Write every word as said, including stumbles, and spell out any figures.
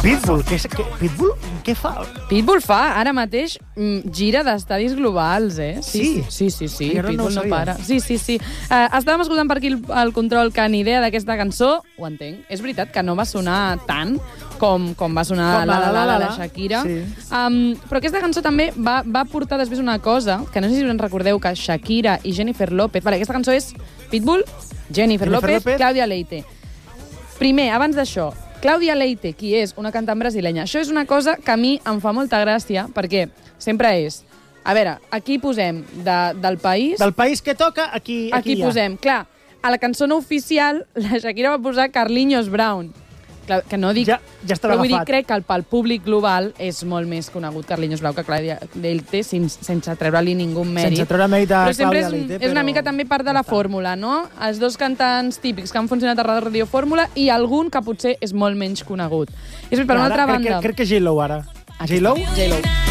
Pitbull, què, què, Pitbull, què fa? Pitbull fa, ara mateix, mm, gira d'estadis globals, eh? Sí? Sí, sí, sí, Ai, ara no ho Pitbull no, sabia. para. Sí, sí, sí. Uh, estàvem escoltant per aquí el, el control que ni idea d'aquesta cançó, ho entenc. És veritat que no va sonar tant com, com va sonar Com la la la la la, de Shakira. sí. Um, però aquesta cançó també va, va portar després una cosa, que no sé si us en recordeu, que Shakira i Jennifer López... Vale, aquesta cançó és Pitbull, Jennifer, Jennifer López, López. Clàudia Leite. Primer, abans d'això, Clàudia Leite, qui és una cantant brasilenya. Això és una cosa que a mi em fa molta gràcia, perquè sempre és... A veure, aquí posem de, del país... Del país que toca, aquí, aquí, aquí hi ha. posem, clar, a la cançó no oficial, la Shakira va posar Carlinhos Brown. Clar, que no dic... Ja, ja estava però vull dir, agafat. crec que el, pel públic global és molt més conegut Carlinhos Brown que Clàudia Leite, sense, sense treure-li ningú mèrit. Sense treure mèrit a Però sempre Clàudia és, Leite, és una però mica també part de ja la està. fórmula, no? Els dos cantants típics que han funcionat a Ràdio Fórmula i algun que potser és molt menys conegut. I després, per una Ara altra crec banda... Que, crec que J-Lo, ara. Aquí J-Lo? està, J-Lo.